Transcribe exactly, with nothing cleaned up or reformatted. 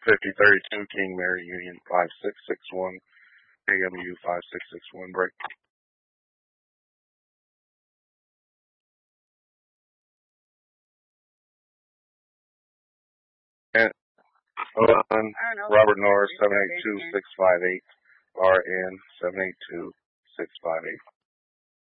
fifty thirty-two King Mary Union five six six one, A M U five six six one, break. And eleven, Robert Norris seven eight two six five eight, R N seven eight two six five eight.